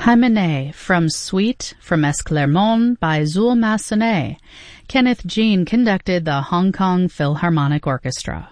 Hymenae from Suite from Esclarmonde by Zuul Massenet. Kenneth Jean conducted the Hong Kong Philharmonic Orchestra.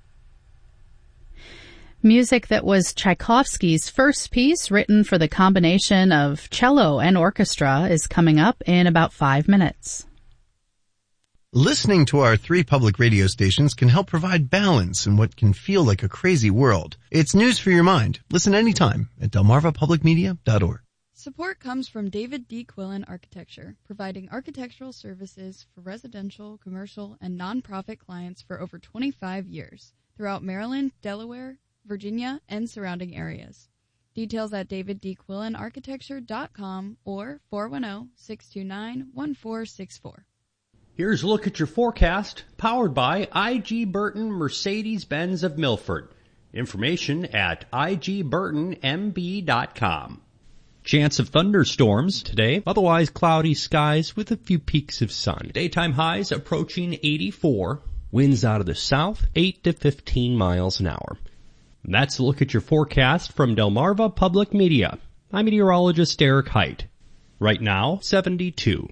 Music that was Tchaikovsky's first piece written for the combination of cello and orchestra is coming up in about 5 minutes. Listening to our 3 public radio stations can help provide balance in what can feel like a crazy world. It's news for your mind. Listen anytime at delmarvapublicmedia.org. Support comes from David D. Quillen Architecture, providing architectural services for residential, commercial, and nonprofit clients for over 25 years throughout Maryland, Delaware, Virginia, and surrounding areas. Details at daviddquillenarchitecture.com or 410-629-1464. Here's a look at your forecast, powered by I.G. Burton Mercedes-Benz of Milford. Information at igburtonmb.com. Chance of thunderstorms today, otherwise cloudy skies with a few peaks of sun. Daytime highs approaching 84, winds out of the south 8 to 15 miles an hour. And that's a look at your forecast from Delmarva Public Media. I'm meteorologist Eric Height. Right now, 72.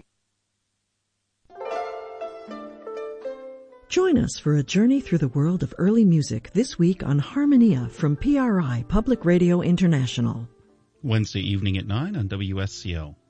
Join us for a journey through the world of early music this week on Harmonia from PRI Public Radio International. Wednesday evening at 9 on WSCO.